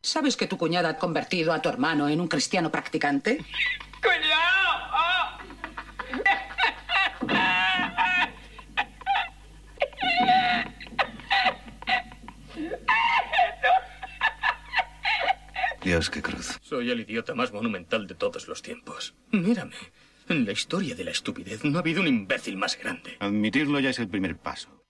¿Sabes que tu cuñada ha convertido a tu hermano en un cristiano practicante? ¡Cuidado! ¡Oh! Dios, qué cruz. Soy el idiota más monumental de todos los tiempos. Mírame. En la historia de la estupidez no ha habido un imbécil más grande. Admitirlo ya es el primer paso.